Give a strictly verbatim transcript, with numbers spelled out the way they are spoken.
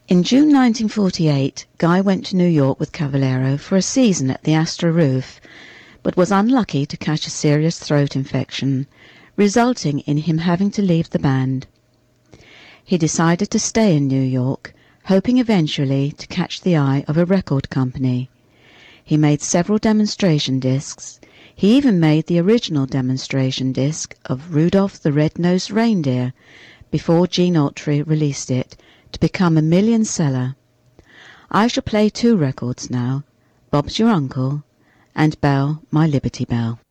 In June nineteen forty-eight, Guy went to New York with Cavallero for a season at the Astor Roof, but was unlucky to catch a serious throat infection, resulting in him having to leave the band. He decided to stay in New York, hoping eventually to catch the eye of a record company. He made several demonstration discs. He even made the original demonstration disc of Rudolph the Red-Nosed Reindeer before Gene Autry released it to become a million seller. I shall play two records now, Bob's Your Uncle and Belle, My Liberty Belle.